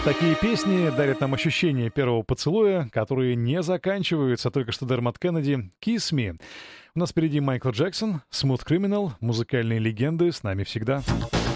Такие песни дарят нам ощущение первого поцелуя, которые не заканчиваются. Только что Дермат Кеннеди «Kiss Me». У нас впереди Майкл Джексон, Smooth Criminal, музыкальные легенды с нами всегда.